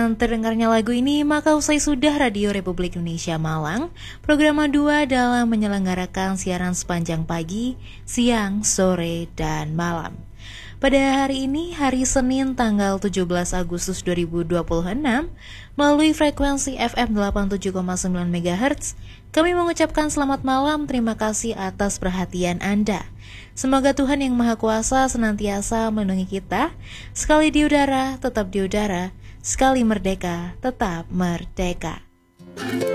Dengan terdengarnya lagu ini, maka usai sudah Radio Republik Indonesia Malang, program A2 dalam menyelenggarakan siaran sepanjang pagi, siang, sore, dan malam. Pada hari ini, hari Senin tanggal 17 Agustus 2026, melalui frekuensi FM 87,9 MHz, kami mengucapkan selamat malam, terima kasih atas perhatian Anda. Semoga Tuhan Yang Maha Kuasa senantiasa melindungi kita, sekali di udara, tetap di udara, sekali merdeka, tetap merdeka.